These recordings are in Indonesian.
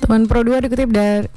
Teman Pro 2 dikutip dari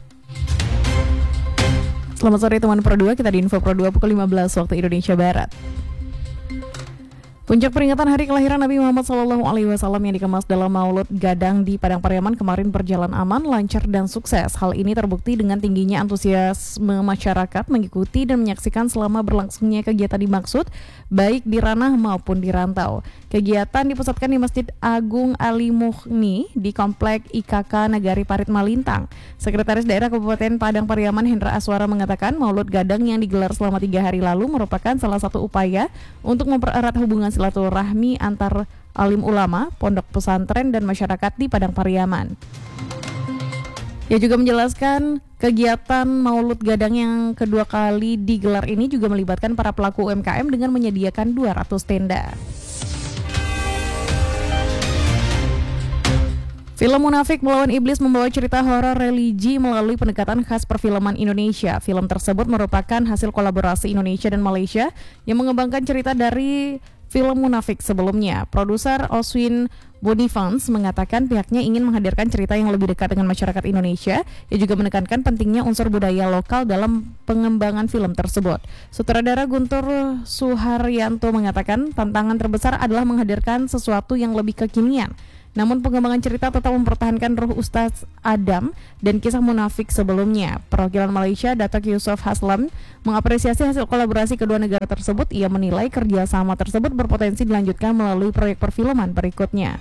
Selamat sore teman Pro 2, kita di Info Pro 2 pukul 15 waktu Indonesia Barat. Puncak peringatan hari kelahiran Nabi Muhammad SAW yang dikemas dalam Maulud Gadang di Padang Pariaman kemarin berjalan aman, lancar, dan sukses. Hal ini terbukti dengan tingginya antusiasme masyarakat mengikuti dan menyaksikan selama berlangsungnya kegiatan dimaksud, baik di ranah maupun di rantau. Kegiatan dipusatkan di Masjid Agung Ali Mughni di Komplek IKK Nagari Parit Malintang. Sekretaris Daerah Kabupaten Padang Pariaman Hendra Aswara mengatakan Maulud Gadang yang digelar selama 3 hari lalu merupakan salah satu upaya untuk mempererat hubungan silaturahmi antar alim ulama, pondok pesantren, dan masyarakat di Padang Pariaman. Ia juga menjelaskan kegiatan Maulud Gadang yang kedua kali digelar ini juga melibatkan para pelaku UMKM dengan menyediakan 200 tenda. Film Munafik Melawan Iblis membawa cerita horor religi melalui pendekatan khas perfilman Indonesia. Film tersebut merupakan hasil kolaborasi Indonesia dan Malaysia yang mengembangkan cerita dari film Munafik sebelumnya. Produser Oswin Bonifans mengatakan pihaknya ingin menghadirkan cerita yang lebih dekat dengan masyarakat Indonesia. Ia juga menekankan pentingnya unsur budaya lokal dalam pengembangan film tersebut. Sutradara Guntur Suharyanto mengatakan tantangan terbesar adalah menghadirkan sesuatu yang lebih kekinian. Namun pengembangan cerita tetap mempertahankan ruh Ustaz Adam dan kisah munafik sebelumnya. Perwakilan Malaysia, Datuk Yusof Haslam, mengapresiasi hasil kolaborasi kedua negara tersebut. Ia menilai kerjasama tersebut berpotensi dilanjutkan melalui proyek perfilman berikutnya.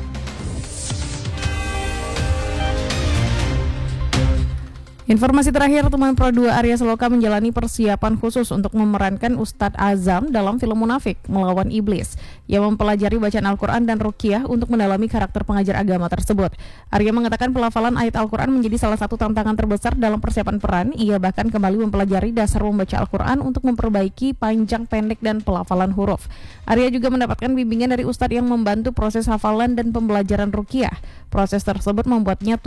Informasi terakhir, teman Pro 2 Arya Saloka menjalani persiapan khusus untuk memerankan Ustadz Azam dalam film Munafik Melawan Iblis. Ia mempelajari bacaan Al-Quran dan Ruqyah untuk mendalami karakter pengajar agama tersebut. Arya mengatakan pelafalan ayat Al-Quran menjadi salah satu tantangan terbesar dalam persiapan peran. Ia bahkan kembali mempelajari dasar membaca Al-Quran untuk memperbaiki panjang, pendek, dan pelafalan huruf. Arya juga mendapatkan bimbingan dari Ustadz yang membantu proses hafalan dan pembelajaran Ruqyah. Proses tersebut membuatnya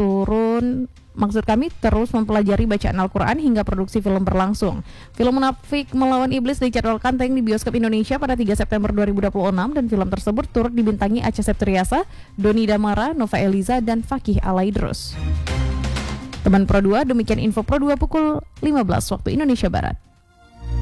terus mempelajari bacaan Al-Quran hingga produksi film berlangsung. Film Munafik Melawan Iblis dijadwalkan tayang di bioskop Indonesia pada 3 September 2026 dan film tersebut turut dibintangi Acha Septriasa, Doni Damara, Nova Eliza, dan Fakih Alaidrus. Teman Pro 2, demikian Info Pro 2 pukul 15 waktu Indonesia Barat.